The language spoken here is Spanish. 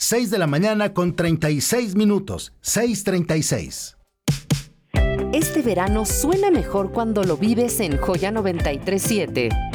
6 de la mañana con 36 minutos. 6:36. Este verano suena mejor cuando lo vives en Joya 93.7.